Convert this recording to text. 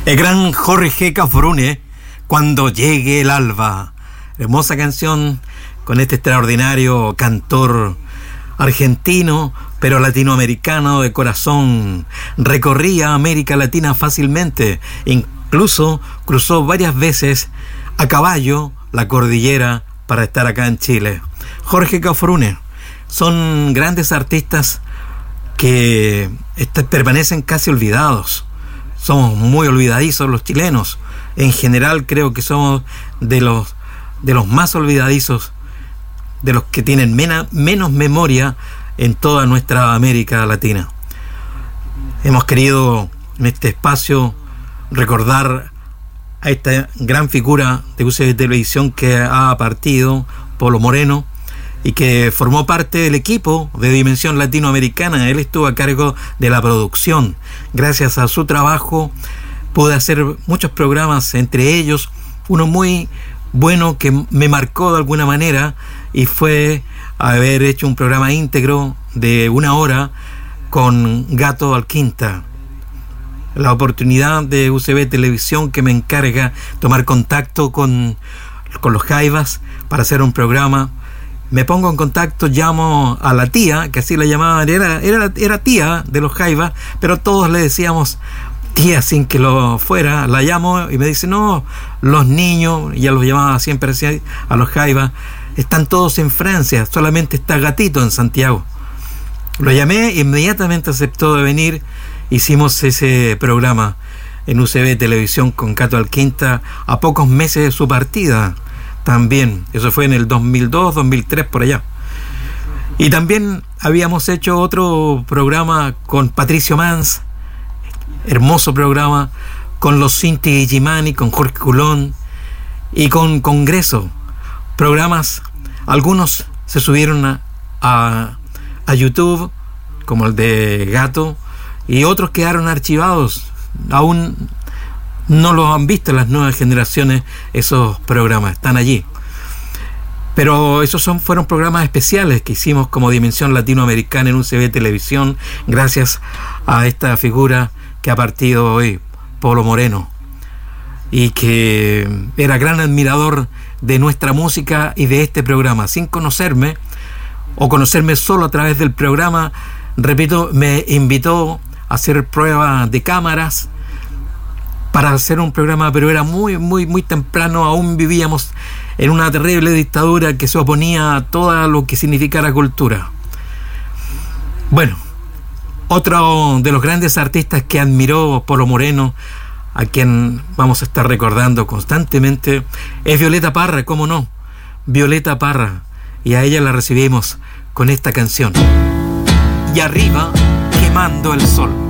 El gran Jorge Cafrune, Cuando llegue el alba. Hermosa canción con este extraordinario cantor argentino, pero latinoamericano de corazón. Recorría América Latina fácilmente, incluso cruzó varias veces a caballo la cordillera para estar acá en Chile. Jorge Cafrune. Son grandes artistas que permanecen casi olvidados. Somos muy olvidadizos los chilenos. En general creo que somos de los más olvidadizos, de los que tienen menos memoria en toda nuestra América Latina. Hemos querido en este espacio recordar a esta gran figura de UCB Televisión que ha partido, Polo Moreno, y que formó parte del equipo de Dimensión Latinoamericana. Él estuvo a cargo de la producción. Gracias a su trabajo pude hacer muchos programas, entre ellos uno muy bueno que me marcó de alguna manera, y fue haber hecho un programa íntegro de 1 hora con Gato Alquinta. La oportunidad de UCB Televisión que me encarga tomar contacto con los Jaivas para hacer un programa. Me pongo en contacto, llamo a la tía, que así la llamaban, era tía de los Jaivas, pero todos le decíamos tía sin que lo fuera. La llamo y me dice, no, los niños, ya los llamaba siempre así a los Jaivas, están todos en Francia, solamente está Gatito en Santiago. Lo llamé, inmediatamente aceptó de venir, hicimos ese programa en UCB Televisión con Gato Alquinta a pocos meses de su partida. También, eso fue en el 2002, 2003, por allá. Y también habíamos hecho otro programa con Patricio Mans, hermoso programa, con los Cinti Gimani, con Jorge Culón y con Congreso. Programas, algunos se subieron a YouTube, como el de Gato, y otros quedaron archivados. Aún no los han visto las nuevas generaciones, esos programas, están allí. Pero esos fueron programas especiales que hicimos como Dimensión Latinoamericana en UCB Televisión, gracias a esta figura que ha partido hoy, Polo Moreno, y que era gran admirador de nuestra música y de este programa. Sin conocerme, o conocerme solo a través del programa, repito, me invitó a hacer pruebas de cámaras para hacer un programa, pero era muy, muy, muy temprano. Aún vivíamos en una terrible dictadura que se oponía a todo lo que significara cultura. Bueno, otro de los grandes artistas que admiró Polo Moreno, a quien vamos a estar recordando constantemente, es Violeta Parra, ¿cómo no? Violeta Parra, y a ella la recibimos con esta canción. Y arriba, quemando el sol.